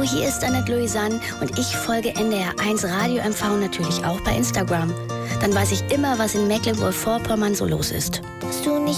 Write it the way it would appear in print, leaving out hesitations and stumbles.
hier ist Annette Louisanne und ich folge NDR1 Radio MV natürlich auch bei Instagram. Dann weiß ich immer, was in Mecklenburg-Vorpommern so los ist. Dass du nicht